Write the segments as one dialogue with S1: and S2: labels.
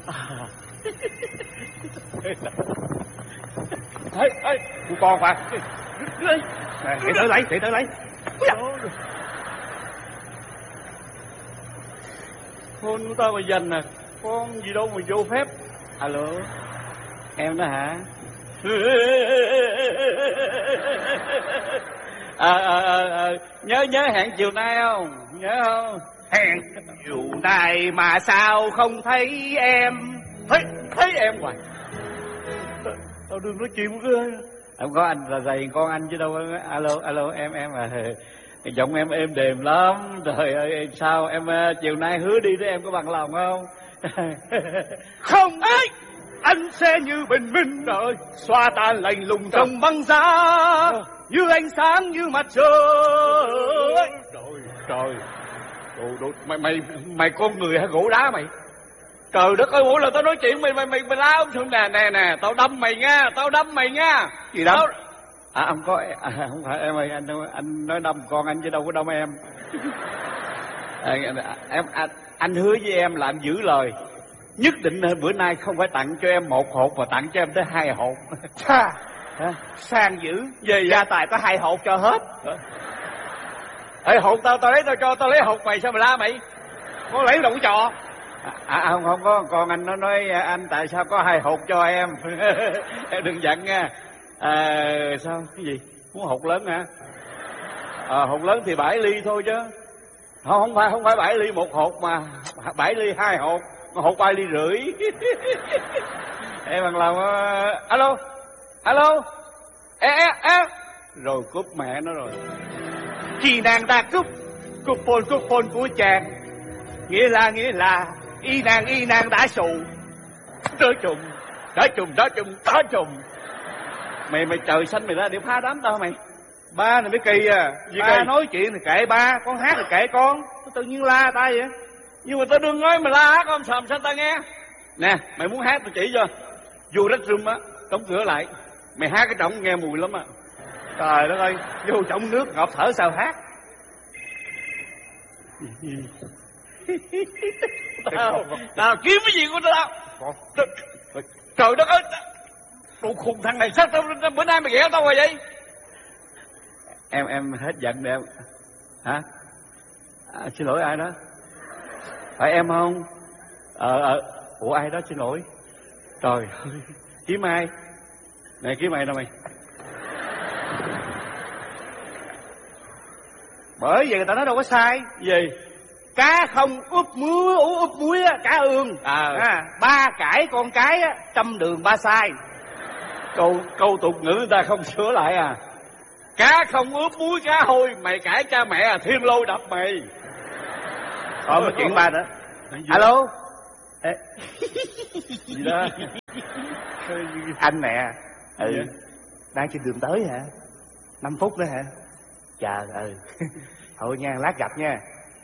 S1: Ê, con mà. Để tới lấy.
S2: Hôn của tao mà dành à, con gì đâu mà vô phép. Alo, em đó hả? Nhớ hẹn chiều nay không? Nhớ không?
S1: Hẹn chiều nay mà sao không thấy em?
S2: Thấy em hoài. Tao đừng nói chuyện với không có anh là thầy con anh chứ đâu. Alo em à. Giọng em êm đềm lắm. Trời ơi sao em chiều nay hứa đi với em có bằng lòng không?
S1: Không ấy, anh sẽ như bình minh đời xoa tan lạnh lùng trong băng giá, như ánh sáng như mặt trời.
S2: Trời mày con người hay gỗ đá mày? Trời đất ơi, mỗi lần tao nói chuyện mày la ông xuống. Nè tao đâm mày nha.
S1: Gì đâm?
S2: Không có không phải em ơi, anh nói đâm con anh chứ đâu có đâm em. Anh hứa với em là anh giữ lời. Nhất định bữa nay không phải tặng cho em 1 hột mà tặng cho em tới 2 hột.
S1: Sang dữ. Về gia tài có 2 hột cho hết.
S2: Ê, hột tao lấy tao lấy hột mày sao mà la mày?
S1: Có lấy đâu trò.
S2: Không có, con anh nó nói anh tại sao có 2 hột cho em. Em đừng giận nha. Sao cái gì muốn hột lớn hả? Hột lớn thì 7 ly thôi chứ. Không phải 7 ly 1 hột mà 7 ly 2 hột. Hột 3 ly rưỡi. Em bằng lòng. Alo rồi cúp mẹ nó rồi.
S1: Khi nàng ta cúp phone của chàng, nghĩa là y nàng đã xù.
S2: Đó trùng. Mày trời xanh mày ra để phá đám tao mày.
S1: Ba này mới kỳ à. Ba nói chuyện thì kệ ba, con hát thì kệ con. Tự nhiên la ta vậy.
S2: Nhưng mà tao đừng nói mà la hát con sầm sao ta nghe. Nè mày muốn hát tao chỉ cho. Vô đất room á, đóng cửa lại. Mày hát cái trọng nghe mùi lắm á.
S1: Trời đất ơi, vô trong nước ngọt thở sao hát.
S2: Tao kiếm cái gì của tao. Trời đất ơi, đồ khùng thằng này sao tao bữa nay mày ghẻ tao rồi vậy? Em hết giận rồi em. Hả? Xin lỗi ai đó? Phải em không? Ủa ai đó xin lỗi? Trời ơi, kiếm ai? Này kiếm ai đâu mày?
S1: Bởi vì người ta nói đâu có sai.
S2: Gì?
S1: Cá không úp muối á, cá ương. 3 cãi con cái á, 100 đường 3 sai.
S2: Câu tục ngữ người ta không sửa lại à? Cá không ướp muối cá hôi, mày cãi cha mẹ à, thiên lôi đập mày.
S1: Nói chuyện ba nữa. Alo.
S2: Gì đó?
S1: Anh nè. Đang trên đường tới hả? 5 phút nữa hả? Chờ thôi nha, lát gặp nha.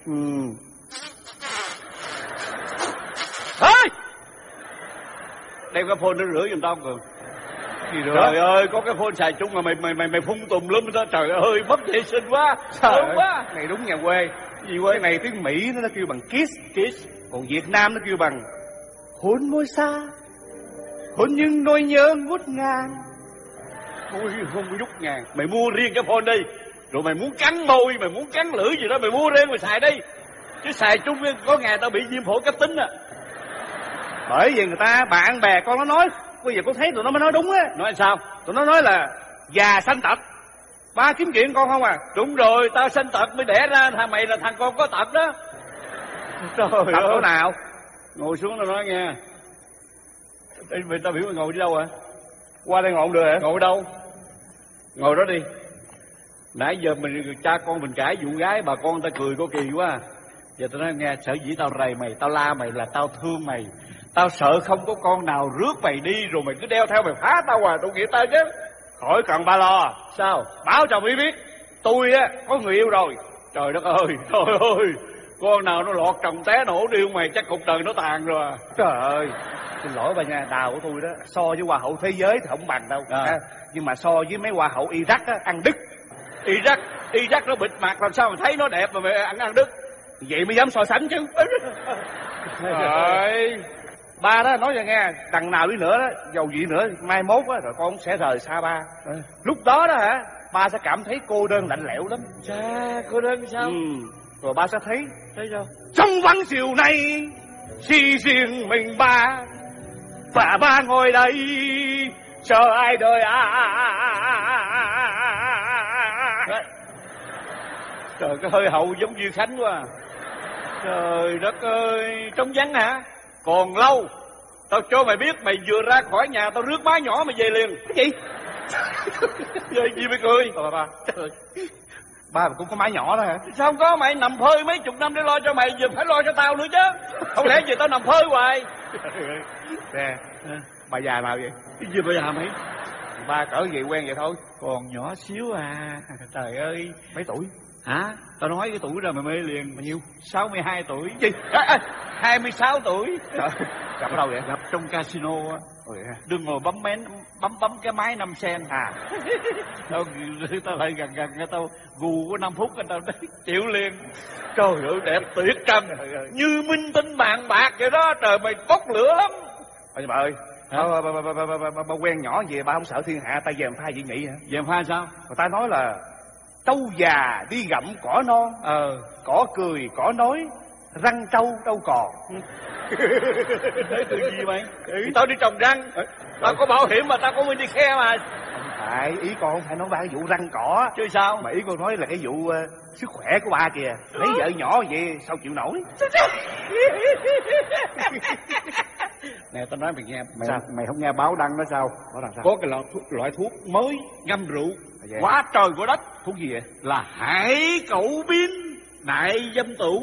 S2: Đem cái phone nó rửa giùm tao Cường. Trời ơi, có cái phone xài chung mà mày phun tùm lum đó. Trời ơi, mất vệ sinh quá.
S1: Trời quá. Này đúng nhà quê. Gì quê? Cái này tiếng Mỹ nó kêu bằng kiss. Còn Việt Nam nó kêu bằng hôn môi xa, hôn nhưng nỗi nhớ ngút ngàn.
S2: Ôi không có ngút ngàn. Mày mua riêng cái phone đi. Rồi mày muốn cắn môi, mày muốn cắn lưỡi gì đó, mày mua riêng mày xài đi. Chứ xài chung có ngày tao bị viêm phổi cấp tính à.
S1: Bởi vì người ta bạn bè con nó nói, bây giờ con thấy tụi nó mới nói đúng á.
S2: Nói sao?
S1: Tụi nó nói là già sanh tật. Ba kiếm chuyện con không à?
S2: Đúng rồi, tao sanh tật mới đẻ ra thằng mày là thằng con có tật đó.
S1: Trời ơi. Tật chỗ nào?
S2: Ngồi xuống tao nói nghe. Tao biểu mày ngồi đi đâu hả?
S1: Qua đây ngồi không được hả?
S2: Ngồi đâu? Ngồi đó đi. Nãy giờ cha con mình cãi vụ gái, bà con ta cười có kỳ quá. Giờ tao nói nghe, sở dĩ tao rầy mày, tao la mày là tao thương mày. Tao sợ không có con nào rước mày đi rồi mày cứ đeo theo mày phá tao à, tội nghiệp tao chứ.
S1: Khỏi cần ba lo.
S2: Sao?
S1: Báo cho Mỹ biết, tôi á có người yêu rồi.
S2: Trời đất ơi, trời ơi. Con nào nó lọt trồng té nổ điêu mày chắc cục trời nó tàn rồi.
S1: Trời ơi, xin lỗi bà nha, đào của tôi đó so với hoa hậu thế giới thì không bằng đâu. Nhưng mà so với mấy hoa hậu Iraq á, ăn đứt.
S2: Iraq nó bịt mặt làm sao mà thấy nó đẹp mà mày ăn đứt.
S1: Vậy mới dám so sánh chứ.
S2: Trời,
S1: Ba đó nói cho nghe, đằng nào đi nữa đó, dầu gì nữa, mai mốt á rồi con sẽ rời xa ba. Lúc đó đó hả, ba sẽ cảm thấy cô đơn lạnh lẽo lắm.
S2: Chà, cô đơn sao?
S1: Rồi ba sẽ thấy
S2: sao?
S1: trong vắng chiều nay chỉ riêng mình ba, và ba ngồi đây chờ ai đời
S2: Trời, cái hơi hậu giống Duy Khánh quá. Trời đất ơi, trống vắng hả? Còn lâu. Tao cho mày biết, mày vừa ra khỏi nhà tao rước má nhỏ mày về liền.
S1: Cái gì?
S2: Vậy gì mày cười?
S1: Ba. Trời, ba mà cũng có má nhỏ đó hả?
S2: Sao không có, mày nằm phơi mấy chục năm để lo cho mày, giờ phải lo cho tao nữa chứ. Không lẽ giờ tao nằm phơi hoài?
S1: Nè, bà già nào vậy?
S2: Cái gì bà già mày?
S1: Ba cỡ gì quen vậy thôi.
S2: Còn nhỏ xíu à. Trời ơi.
S1: Mấy tuổi?
S2: Hả? Tao nói cái tuổi ra mày mê liền.
S1: Bao nhiêu?
S2: 62 tuổi.
S1: Gì?
S2: 26 tuổi.
S1: Trời, gặp ở đâu vậy?
S2: Gặp trong casino á. Đừng ngồi bấm cái máy 5 sen.
S1: À.
S2: Tao lại gần tao gù có 5 phút tao chịu liền. Trời ơi, đẹp tuyệt trần, như minh tinh vàng bạc vậy đó. Trời, mày bốc lửa lắm.
S1: Bà ơi, bà quen nhỏ gì ba không sợ thiên hạ tay dèm pha dị nghị hả?
S2: Dèm pha sao?
S1: Người ta nói là trâu già đi gặm cỏ non, cỏ cười cỏ nói, răng trâu trâu cò.
S2: Đấy từ gì mày? Tao đi trồng răng, tao có bảo hiểm mà, tao có đi khe mà.
S1: Không phải, ý con không phải nói ba cái vụ răng cỏ
S2: chứ sao,
S1: mà ý con nói là cái vụ sức khỏe của ba kìa. Lấy vợ nhỏ vậy sao chịu nổi.
S2: Nè, tao nói mày nghe,
S1: mày không nghe báo đăng đó sao? Báo đăng sao?
S2: Có cái loại thuốc mới ngâm rượu quá trời của đất.
S1: Thuốc gì vậy?
S2: Là hải cẩu biến đại dâm tửu.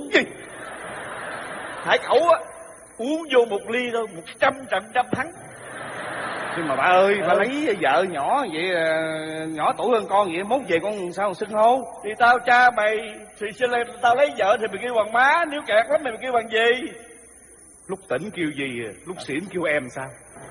S2: Hải cẩu á, uống vô 1 ly thôi 100 trận trăm thắng.
S1: Nhưng mà bà ơi, bà lấy vợ nhỏ vậy, nhỏ tuổi hơn con vậy, mốt về con sao xưng hô?
S2: Thì tao cha mày, thì tao lấy vợ thì mày kêu bằng má, nếu kẹt lắm mày kêu bằng gì?
S1: Lúc tỉnh kêu gì, lúc xỉn kêu em sao?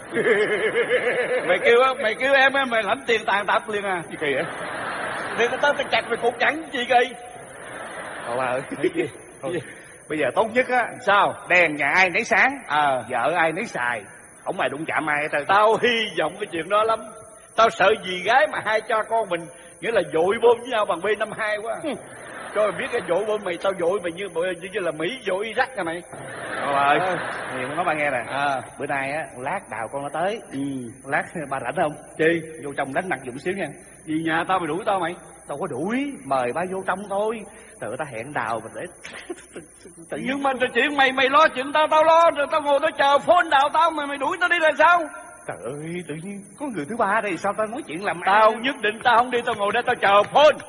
S2: mày kêu em á, mày lãnh tiền tàn tạp liền à?
S1: Gì kỳ vậy?
S2: Thì tao chặt mày cột chẳng gì kỳ.
S1: Bà ơi, thôi, bây giờ tốt nhất á,
S2: sao?
S1: Đèn nhà ai nấy sáng, vợ ai nấy xài, không ai đụng chạm ai hết trơn.
S2: Tao hy vọng cái chuyện đó lắm. Tao sợ dì gái mà hai cha con mình nghĩa là dội bom với nhau bằng B52 quá. Cho mày biết cái dội bom mày, tao dội mày như là Mỹ dội Iraq nha mày.
S1: Ơi, thì nói ba nghe nè, bữa nay á, lát đào con nó tới, lát ba rảnh không?
S2: Chi?
S1: Vô trong đánh nặng dùm xíu nha.
S2: Vì nhà tao mày đuổi tao mày?
S1: Tao có đuổi, mời ba vô trong thôi. Tự ta hẹn đào mình để.
S2: Nhưng mà chuyện mày lo chuyện tao lo, rồi tao ngồi tao chờ phone đào tao mày đuổi tao đi là sao?
S1: Trời ơi, tự nhiên có người thứ ba đây, sao tao nói chuyện làm
S2: tao nhất định tao không đi, tao ngồi đây tao chờ phone.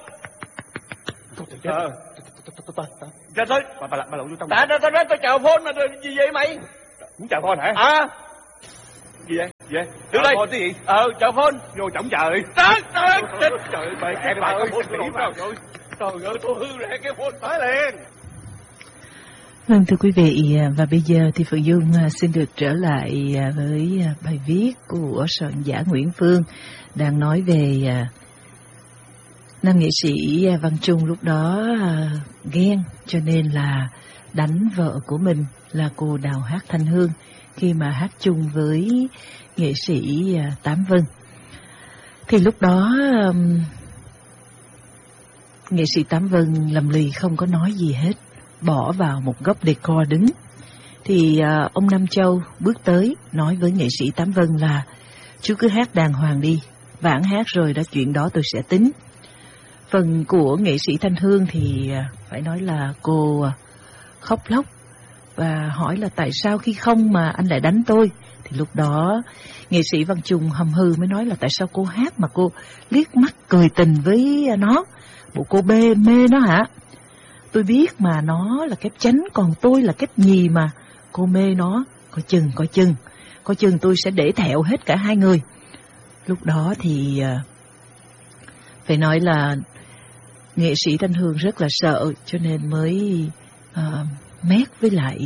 S2: Ra thôi.
S1: Bà lộn vô trong.
S2: Tao chờ phone mà gì vậy mày?
S1: Muốn chờ phone hả?
S2: Gì vậy?
S1: Vậy?
S2: Đứng đây.
S1: Cái gì?
S2: Chờ phone.
S1: Vô trọng trời.
S2: Trời ơi, em bà ơi, trời ơi, tôi hư rẻ cái phone tới liền.
S3: Vâng, thưa quý vị, và bây giờ thì Phượng Dung xin được trở lại với bài viết của soạn giả Nguyễn Phương đang nói về nam nghệ sĩ Văn Trung lúc đó ghen cho nên là đánh vợ của mình là cô Đào Hát Thanh Hương khi mà hát chung với nghệ sĩ Tám Vân. Thì lúc đó nghệ sĩ Tám Vân lầm lì không có nói gì hết, bỏ vào một góc decor đứng. Thì ông Nam Châu bước tới nói với nghệ sĩ Tám Vân là chú cứ hát đàng hoàng đi, vãn hát rồi đó, chuyện đó tôi sẽ tính. Phần của nghệ sĩ Thanh Hương thì phải nói là cô khóc lóc và hỏi là tại sao khi không mà anh lại đánh tôi. Thì lúc đó nghệ sĩ Văn Trung hầm hư mới nói là tại sao cô hát mà cô liếc mắt cười tình với nó, bộ cô mê nó hả? Tôi biết mà nó là kép chánh, còn tôi là kép nhì mà. Cô mê nó, coi chừng tôi sẽ để thẹo hết cả hai người. Lúc đó thì phải nói là nghệ sĩ Thanh Hương rất là sợ, cho nên mới mét với lại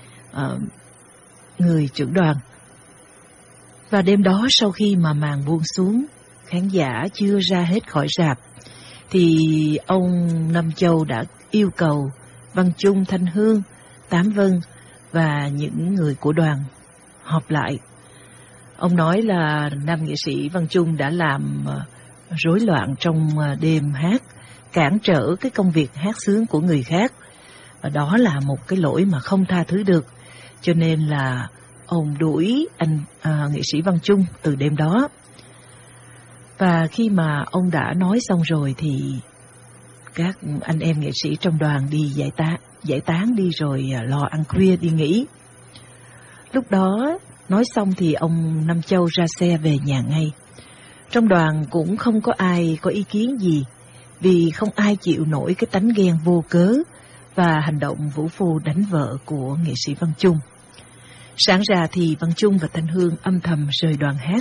S3: người trưởng đoàn. Và đêm đó sau khi mà màn buông xuống, khán giả chưa ra hết khỏi rạp, thì ông Nam Châu đã yêu cầu Văn Trung, Thanh Hương, Tám Vân và những người của đoàn họp lại. Ông nói là nam nghệ sĩ Văn Chung đã làm rối loạn trong đêm hát, cản trở cái công việc hát sướng của người khác. Và đó là một cái lỗi mà không tha thứ được. Cho nên là ông đuổi anh nghệ sĩ Văn Chung từ đêm đó. Và khi mà ông đã nói xong rồi thì các anh em nghệ sĩ trong đoàn đi giải tán đi rồi lo ăn khuya đi nghỉ. Lúc đó nói xong thì ông Nam Châu ra xe về nhà ngay. Trong đoàn cũng không có ai có ý kiến gì, vì không ai chịu nổi cái tánh ghen vô cớ và hành động vũ phu đánh vợ của nghệ sĩ Văn Chung. Sáng ra thì Văn Chung và Thanh Hương âm thầm rời đoàn hát.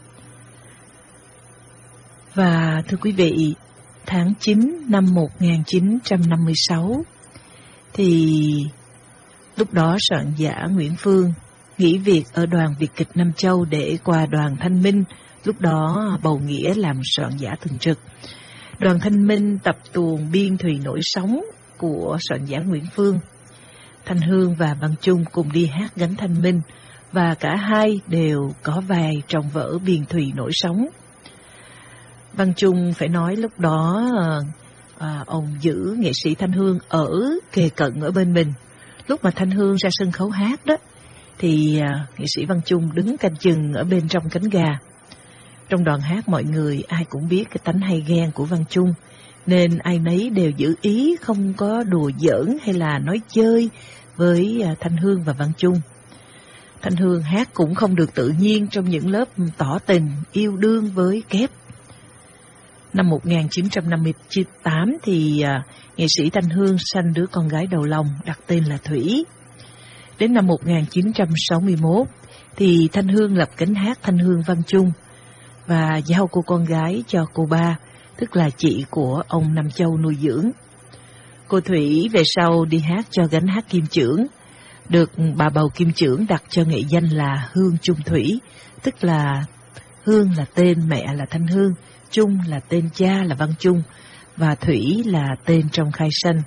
S3: Và thưa quý vị, tháng 9 năm 1956 thì lúc đó soạn giả Nguyễn Phương nghỉ việc ở đoàn Việt kịch Nam Châu để qua đoàn Thanh Minh, lúc đó bầu Nghĩa làm soạn giả thường trực. Đoàn Thanh Minh tập tuồng biên thùy nổi sóng của soạn giả Nguyễn Phương. Thanh Hương và Văn Chung cùng đi hát gánh Thanh Minh, và cả hai đều có vai trong vở biên thùy nổi sóng. Văn Chung phải nói lúc đó ông giữ nghệ sĩ Thanh Hương ở kề cận ở bên mình. Lúc mà Thanh Hương ra sân khấu hát đó thì nghệ sĩ Văn Chung đứng canh chừng ở bên trong cánh gà. Trong đoàn hát mọi người ai cũng biết cái tánh hay ghen của Văn Chung, nên ai nấy đều giữ ý không có đùa giỡn hay là nói chơi với Thanh Hương và Văn Chung. Thanh Hương hát cũng không được tự nhiên trong những lớp tỏ tình yêu đương với kép. Năm 1958 thì nghệ sĩ Thanh Hương sanh đứa con gái đầu lòng đặt tên là Thủy. Đến năm 1961 thì Thanh Hương lập cánh hát Thanh Hương Văn Chung và giao cô con gái cho cô ba, tức là chị của ông Nam Châu nuôi dưỡng. Cô Thủy về sau đi hát cho gánh hát Kim Chưởng, được bà bầu Kim Chưởng đặt cho nghệ danh là Hương Chung Thủy, tức là Hương là tên mẹ là Thanh Hương, Chung là tên cha là Văn Chung, và Thủy là tên trong khai sanh.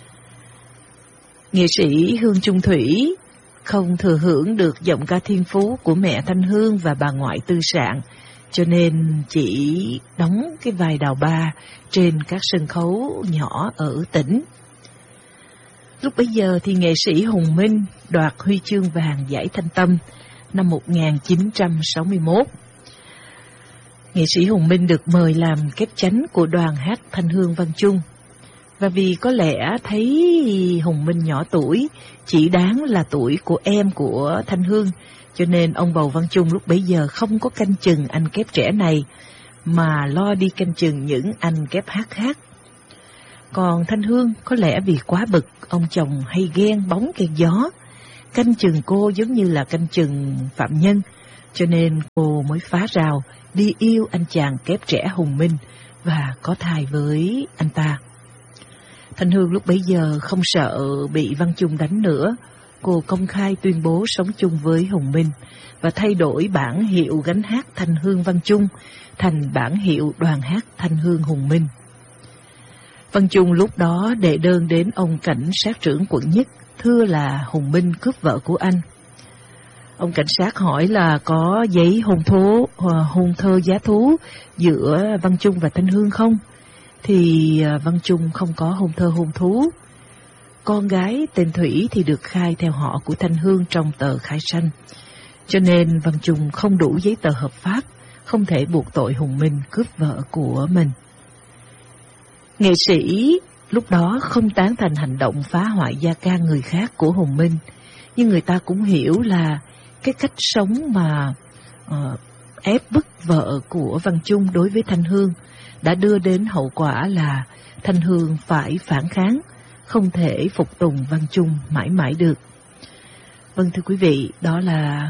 S3: Nghệ sĩ Hương Chung Thủy không thừa hưởng được giọng ca thiên phú của mẹ Thanh Hương và bà ngoại Tư Sạn, cho nên chỉ đóng cái vai đào ba trên các sân khấu nhỏ ở tỉnh. Lúc bấy giờ thì nghệ sĩ Hùng Minh đoạt huy chương vàng giải Thanh Tâm năm 1961. Nghệ sĩ Hùng Minh được mời làm kép chánh của đoàn hát Thanh Hương Văn Chung. Và vì có lẽ thấy Hùng Minh nhỏ tuổi, chỉ đáng là tuổi của em của Thanh Hương, cho nên ông bầu Văn Chung lúc bấy giờ không có canh chừng anh kép trẻ này, mà lo đi canh chừng những anh kép hát khác. Còn Thanh Hương có lẽ vì quá bực, ông chồng hay ghen bóng cây gió, canh chừng cô giống như là canh chừng phạm nhân, cho nên cô mới phá rào đi yêu anh chàng kép trẻ Hùng Minh và có thai với anh ta. Thanh Hương lúc bấy giờ không sợ bị Văn Chung đánh nữa, cô công khai tuyên bố sống chung với Hùng Minh và thay đổi bản hiệu gánh hát Thanh Hương Văn Chung thành bản hiệu đoàn hát Thanh Hương Hùng Minh. Văn Chung lúc đó đệ đơn đến ông cảnh sát trưởng quận Nhất thưa là Hùng Minh cướp vợ của anh. Ông cảnh sát hỏi là có giấy hôn thơ giá thú giữa Văn Chung và Thanh Hương không? Thì Văn Chung không có hôn thơ hôn thú. Con gái tên Thủy thì được khai theo họ của Thanh Hương trong tờ khai sanh, cho nên Văn Chung không đủ giấy tờ hợp pháp, không thể buộc tội Hùng Minh cướp vợ của mình. Nghệ sĩ lúc đó không tán thành hành động phá hoại gia can người khác của Hùng Minh, nhưng người ta cũng hiểu là cái cách sống mà ép bức vợ của Văn Chung đối với Thanh Hương đã đưa đến hậu quả là Thanh Hương phải phản kháng, không thể phục tùng Văn Chung mãi mãi được. Vâng thưa quý vị, đó là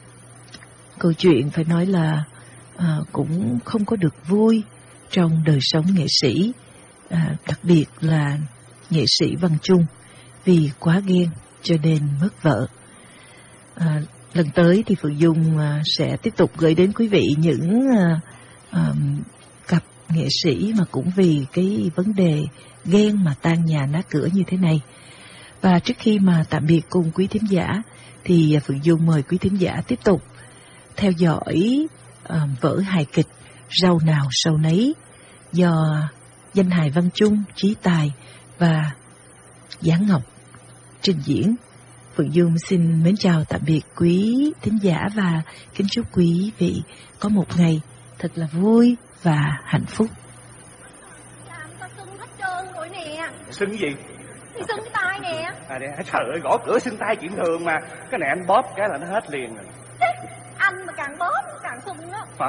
S3: câu chuyện phải nói là cũng không có được vui trong đời sống nghệ sĩ, đặc biệt là nghệ sĩ Văn Chung, vì quá ghen cho nên mất vợ. Lần tới thì Phượng Dung sẽ tiếp tục gửi đến quý vị những cặp nghệ sĩ mà cũng vì cái vấn đề ghen mà tan nhà nát cửa như thế này. Và trước khi mà tạm biệt cùng quý thính giả thì Phượng Dung mời quý thính giả tiếp tục theo dõi vở hài kịch Rau Nào Sâu Nấy do danh hài Văn Chung, Chí Tài và Giáng Ngọc trình diễn. Phượng Dung xin mến chào tạm biệt quý thính giả và kính chúc quý vị có một ngày thật là vui và hạnh phúc.
S4: Tao sưng hết trơn rồi nè.
S1: Sưng cái gì?
S4: Thì sưng cái tay nè.
S1: À đây, trời ơi, gõ cửa sưng tay chuyện thường mà. Cái này anh bóp cái là nó hết liền rồi.
S4: Anh mà càng bóp càng sưng á.
S1: Hả?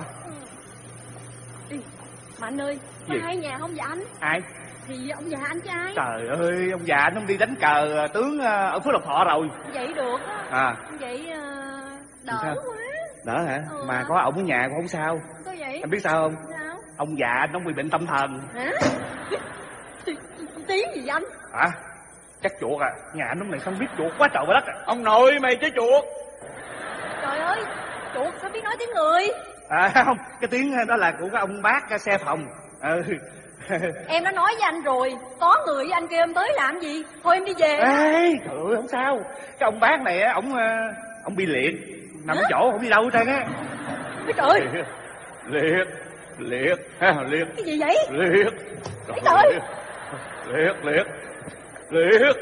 S4: Mà anh ơi, có ai nhà không dạ anh?
S1: Ai?
S4: Thì ông già anh trai.
S1: Trời ơi, ông già anh không đi đánh cờ tướng ở Phước Lộc Thọ rồi.
S4: Vậy được á.
S1: À.
S4: Vậy đỡ
S1: sao?
S4: quá.
S1: Đỡ hả? Mà có ổng ở nhà cũng không sao.
S4: Sao vậy?
S1: Anh biết sao không?
S4: Sao?
S1: Ông già anh ông bị bệnh tâm thần.
S4: Hả? Tiếng gì anh?
S1: Hả? Chắc chuột à. Nhà anh lúc này không biết chuột quá trời quá đất à. Ông nội mày chứ chuột.
S4: Trời ơi, chuột sao biết nói tiếng người?
S1: À không, cái tiếng đó là của cái ông bác xe phòng.
S4: Em đã nói với anh rồi, có người với anh kêu em tới làm gì? Thôi em đi về.
S1: Ê, trời ơi, không sao. Cái ông bác này á, ông bị liệt, nằm ở chỗ không đi đâu hết trơn á.
S4: Trời.
S1: Liệt.
S4: Cái gì vậy?
S1: Liệt.
S4: Trời.
S1: Liệt.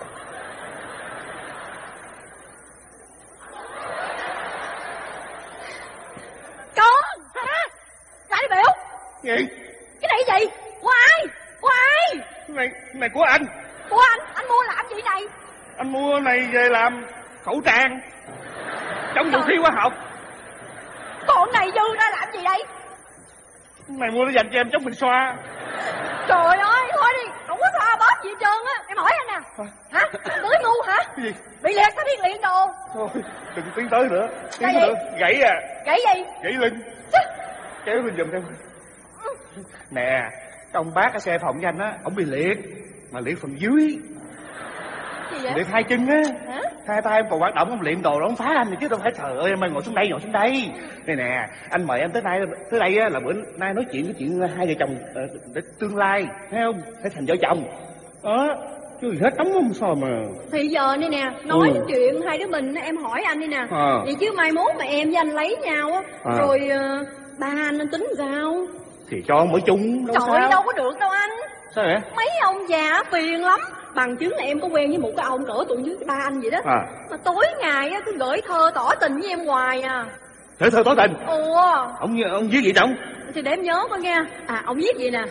S4: Con hả? Lại đi biểu.
S1: Gì?
S4: Cái này gì? Của ai?
S1: Này của anh.
S4: Của anh mua làm gì này?
S1: Anh mua này về làm khẩu trang chống vũ khí hóa học.
S4: Còn này dư ra làm gì đây?
S1: Này mua nó dành cho em chống bình xoa.
S4: Trời ơi, thôi đi, không có xoa bóp gì hết trơn á. Em hỏi anh nè. Hả? Tưới ngu hả?
S1: Cái gì?
S4: Bị liệt sao biết liền đồ?
S1: Thôi, đừng tiến tới nữa.
S4: Cái gì?
S1: Gãy à.
S4: Gãy gì?
S1: Gãy lưng. Kéo lên giùm em. Nè, cái ông bác ở xe phòng với anh á, ổng bị liệt. Mà liệt phần dưới.
S4: Gì vậy?
S1: Liệt hai chân á.
S4: Hả?
S1: Hai tay em còn hoạt động, ông luyện đồ, ông phá anh thì chứ đâu phải. Trời ơi, em ơi, ngồi xuống đây. Đây nè, anh mời em tới đây á, là bữa nay nói chuyện cái chuyện hai vợ chồng để tương lai, thấy không? Phải thành vợ chồng. Đó, chứ gì hết tấm không sao mà.
S4: Thì giờ đây nè, nói cái chuyện hai đứa mình em hỏi anh đi nè. Vậy chứ mai mốt mà em với anh lấy nhau á, rồi ba anh tính sao?
S1: Thì cho ông ở chung đâu.
S4: Trời ơi, đâu có được đâu anh.
S1: Sao vậy?
S4: Mấy ông già phiền lắm. Bằng chứng là em có quen với một cái ông cỡ tuổi dưới ba anh vậy đó. Mà tối ngày á cứ gửi thơ tỏ tình với em hoài à.
S1: Thơ tỏ tình? Ông viết gì trọng?
S4: Thì để em nhớ coi nghe. À, ông viết gì nè.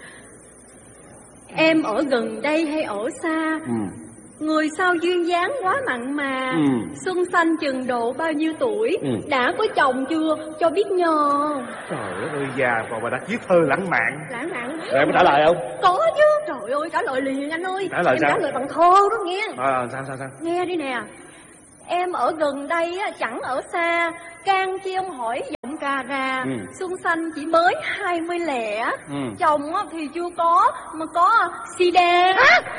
S4: Em ở gần đây hay ở xa, người sao duyên dáng quá mặn mà. Xuân xanh chừng độ bao nhiêu tuổi, đã có chồng chưa cho biết nhờ.
S1: Trời ơi, già còn mà đã viết thơ lãng mạn.
S4: Lãng mạn.
S1: Rồi em có trả lời không?
S4: Có chứ. Trời ơi, trả lời liền anh ơi.
S1: Trả lời
S4: em
S1: sao?
S4: trả lời bằng thơ đó nghe.
S1: Sao?
S4: Nghe đi nè. Em ở gần đây á, chẳng ở xa, can chi ông hỏi giọng cà rà. Xuân xanh chỉ mới 20 lẻ. Chồng á, thì chưa có, mà có sida.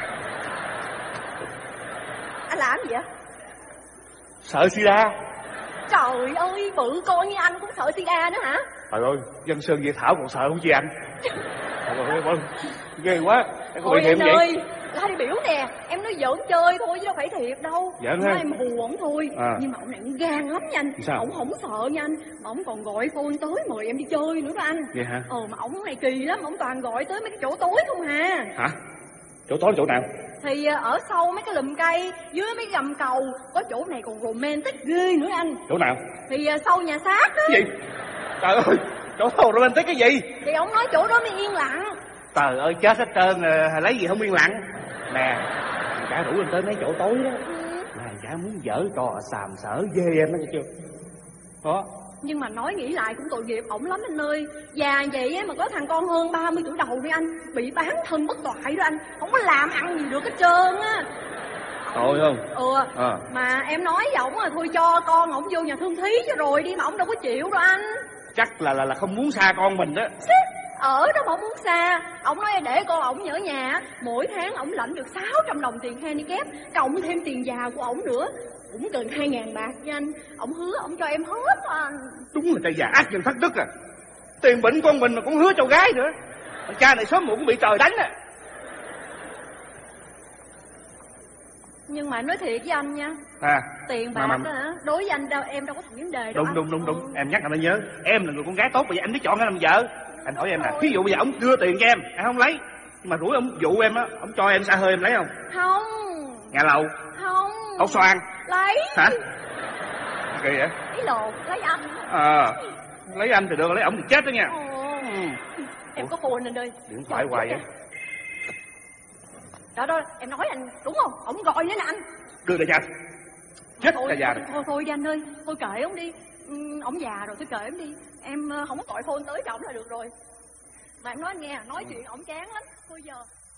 S4: Anh làm gì vậy?
S1: Sợ sida.
S4: Trời ơi, bự con như anh cũng sợ sida nữa hả?
S1: Trời ơi, dân Sơn Việt Thảo còn sợ không chi anh? Trời ơi, ghê quá. Em có bị thiệt vậy?
S4: Ơi, la đi biểu nè. Em nói giỡn chơi thôi chứ đâu phải thiệt đâu.
S1: Giỡn
S4: nói
S1: hả?
S4: em hù ổng thôi. Nhưng mà ổng này ổng gan lắm nha anh.
S1: Sao?
S4: Ổng không sợ nha anh. Mà ổng còn gọi phone tới mời em đi chơi nữa đó anh.
S1: Vậy hả?
S4: Mà ổng này kỳ lắm. Ổng toàn gọi tới mấy cái chỗ tối không hà.
S1: Hả? Chỗ tối chỗ nào?
S4: Thì ở sau mấy cái lùm cây, dưới mấy cái gầm cầu. Có chỗ này còn romantic ghê nữa anh.
S1: Chỗ nào?
S4: Thì sau nhà xác đó.
S1: Cái gì? Trời ơi, chỗ nào romantic cái gì?
S4: Thì ổng nói chỗ đó mới yên lặng.
S1: Trời ơi, chết hết trơn, lấy gì không yên lặng. Nè, thằng cả rủ anh tới mấy chỗ tối đó. Mà thằng cả muốn giở trò xàm sở ghê em đó nghe chưa? Đó.
S4: Nhưng mà nói nghĩ lại cũng tội nghiệp ổng lắm anh ơi. Già vậy mà có thằng con hơn 30 tuổi đầu đi anh. Bị bán thân bất toại đó anh. Không có làm ăn gì được hết trơn á.
S1: Tội không?
S4: Mà em nói với ổng là thôi cho con ổng vô nhà thương thí cho rồi đi. Mà ổng đâu có chịu đâu anh.
S1: Chắc là không muốn xa con mình đó.
S4: Ở đó mà muốn xa. Ổng nói để con ổng ở nhà. Mỗi tháng ổng lãnh được 600 đồng tiền handicap, cộng thêm tiền già của ổng nữa. Cũng gần 2.000 bạc nha anh. Ổng hứa ổng cho em hết anh.
S1: Đúng là trai già ác nhân thất đức à. Tiền bệnh con mình mà cũng hứa cho gái nữa. Thằng cha này sớm muộn cũng bị trời đánh à.
S4: Nhưng mà nói thiệt với anh nha, Tiền bạc đó hả? Đối với anh đâu em đâu có thành vấn đề đâu.
S1: Đúng. Em nhắc anh mới nhớ, em là người con gái tốt, bây giờ anh biết chọn ai làm vợ. Anh hỏi em nè, ví dụ bây giờ ông đưa tiền cho em không lấy, nhưng mà rủi ông dụ em á, ông cho em xa hơi em lấy không?
S4: Không.
S1: Nhà lầu?
S4: Không.
S1: Ốc xoan?
S4: Lấy.
S1: Hả? Kỳ vậy?
S4: Lấy lột, lấy anh.
S1: Lấy anh thì được, lấy ổng thì chết đó nha.
S4: Em có phone anh ơi.
S1: Điện thoại hoài vậy.
S4: Đó, em nói anh đúng không? Ổng gọi nữa nè anh.
S1: Đưa đây cho anh. Chết cả già này.
S4: Thôi anh ơi, thôi kệ ổng đi. Ổng già rồi, thôi kệ ổng đi. Em không có gọi phone tới cho ổng là được rồi. Mà em nói anh nghe, nói chuyện ổng chán lắm. Thôi giờ.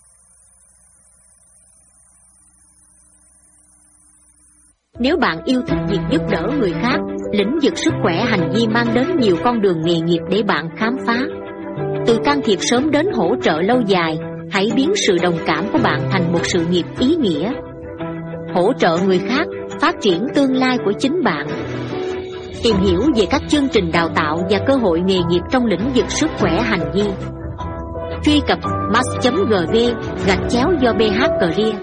S5: Nếu bạn yêu thích việc giúp đỡ người khác, lĩnh vực sức khỏe hành vi mang đến nhiều con đường nghề nghiệp để bạn khám phá. Từ can thiệp sớm đến hỗ trợ lâu dài, hãy biến sự đồng cảm của bạn thành một sự nghiệp ý nghĩa. Hỗ trợ người khác, phát triển tương lai của chính bạn. Tìm hiểu về các chương trình đào tạo và cơ hội nghề nghiệp trong lĩnh vực sức khỏe hành vi. Truy cập max.gv/do BH Career.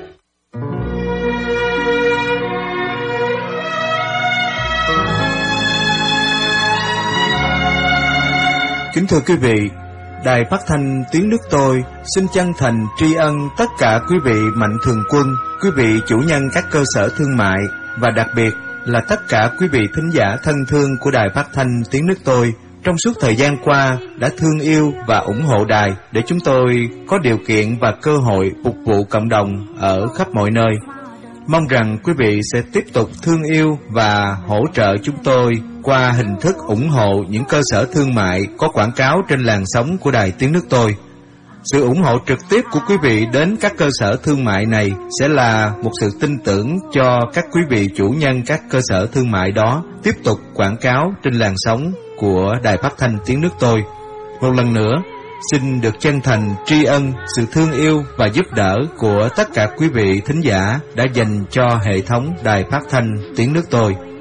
S6: Kính thưa quý vị, Đài Phát thanh Tiếng Nước Tôi xin chân thành tri ân tất cả quý vị mạnh thường quân, quý vị chủ nhân các cơ sở thương mại và đặc biệt là tất cả quý vị thính giả thân thương của Đài Phát thanh Tiếng Nước Tôi trong suốt thời gian qua đã thương yêu và ủng hộ đài để chúng tôi có điều kiện và cơ hội phục vụ cộng đồng ở khắp mọi nơi. Mong rằng quý vị sẽ tiếp tục thương yêu và hỗ trợ chúng tôi qua hình thức ủng hộ những cơ sở thương mại có quảng cáo trên làn sóng của Đài Tiếng Nước Tôi. Sự ủng hộ trực tiếp của quý vị đến các cơ sở thương mại này sẽ là một sự tin tưởng cho các quý vị chủ nhân các cơ sở thương mại đó tiếp tục quảng cáo trên làn sóng của Đài Phát thanh Tiếng Nước Tôi. Một lần nữa, xin được chân thành tri ân sự thương yêu và giúp đỡ của tất cả quý vị thính giả đã dành cho hệ thống Đài Phát thanh Tiếng Nước Tôi.